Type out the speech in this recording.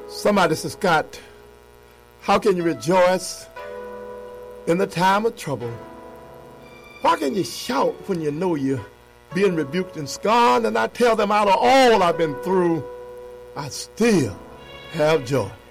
Somebody says, Scott, how can you rejoice in the time of trouble? Why can you shout when you know you're being rebuked and scorned? And I tell them, out of all I've been through, I still have joy.